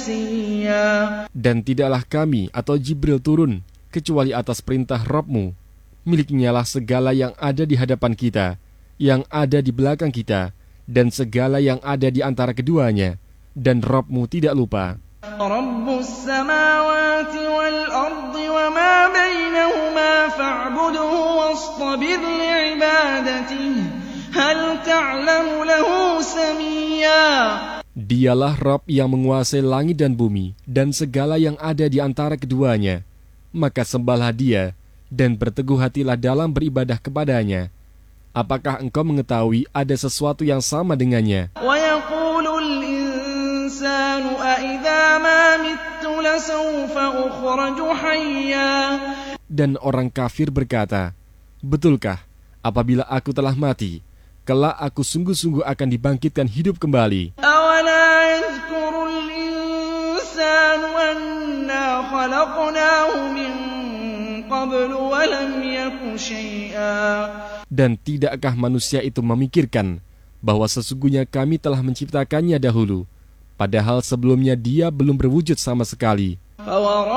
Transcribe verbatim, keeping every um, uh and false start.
نسيا. Dan tidaklah kami atau Jibril turun kecuali atas perintah Rabb-Mu. Miliknya lah segala yang ada di hadapan kita, yang ada di belakang kita, dan segala yang ada di antara keduanya. Dan Rabb-Mu tidak lupa. رب السماوات والأرض وما بينهما فاعبده واصطبر لعبادته هل تعلم له سميا. Dialah Rabb yang menguasai langit dan bumi dan segala yang ada di antara keduanya. Maka sembahlah Dia dan berteguh hatilah dalam beribadah kepadanya. Apakah engkau mengetahui ada sesuatu yang sama dengannya? ويقول الإنسان أإذا ما مت لسوف أخرج حيا. Dan orang kafir berkata, betulkah apabila aku telah mati, kelak aku sungguh-sungguh akan dibangkitkan hidup kembali? أولا يذكر الإنسان أنا خلقناه من قبل ولم يك شيئا. Dan tidakkah manusia itu memikirkan bahwa sesungguhnya kami telah menciptakannya dahulu, padahal sebelumnya dia belum berwujud sama sekali.